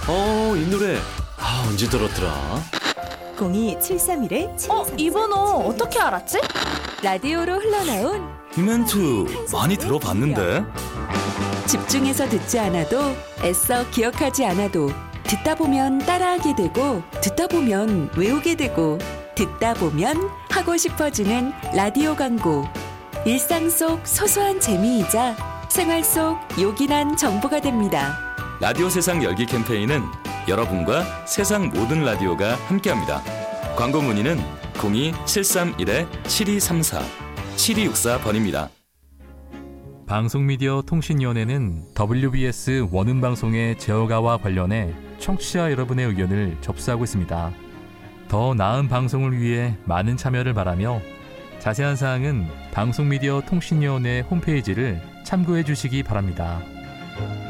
이 노래. 언제 들었더라? 02731-7234. 이 번호 어떻게 알았지? 라디오로 흘러나온 이 멘트 많이 들어봤는데? 집중해서 듣지 않아도 애써 기억하지 않아도 듣다 보면 따라하게 되고 듣다 보면 외우게 되고 듣다 보면 하고 싶어지는 라디오 광고. 일상 속 소소한 재미이자 생활 속 요긴한 정보가 됩니다. 라디오 세상 열기 캠페인은 여러분과 세상 모든 라디오가 함께합니다. 광고 문의는 02-731-7234, 7264번입니다. 방송미디어통신위원회는 WBS 원음방송의 제어가와 관련해 청취자 여러분의 의견을 접수하고 있습니다. 더 나은 방송을 위해 많은 참여를 바라며 자세한 사항은 방송미디어통신위원회 홈페이지를 참고해 주시기 바랍니다.